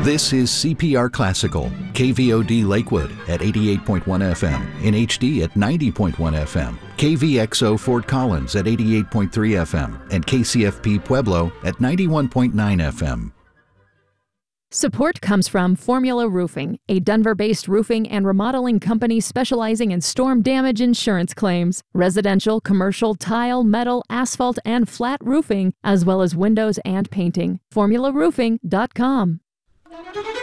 This is CPR Classical, KVOD Lakewood at 88.1 FM, in HD at 90.1 FM, KVXO Fort Collins at 88.3 FM, and KCFP Pueblo at 91.9 FM. Support comes from Formula Roofing, a Denver-based roofing and remodeling company specializing in storm damage insurance claims, residential, commercial, tile, metal, asphalt, and flat roofing, as well as windows and painting. FormulaRoofing.com.